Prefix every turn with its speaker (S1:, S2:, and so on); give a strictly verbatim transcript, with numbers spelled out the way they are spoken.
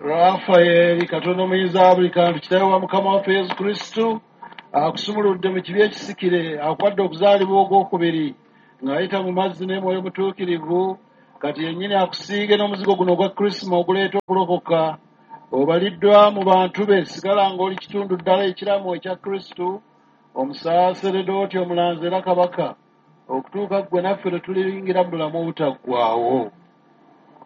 S1: Rafaeli Katonda omuyinza buli kantu kitaawe wa Mukama waffe Yesu Kristo akusumuludde mu kibi ekisikire akwadde okuzaalibwa ogwokubiri ng'ayita mu mazzi n'emwoyo mutuukirivu kati yennyini akusiige n'omuzigo guno ogwa Krisima oguleeta okulokoka obaliddwa mu bantu be sigala ng'oli kitundu ddala ekiramu ekya Kristo omusaaseredoti omulanzi era kabaka okutuuka ggwe naffe lwe tuliringira mu bulamu obutaggwaawo.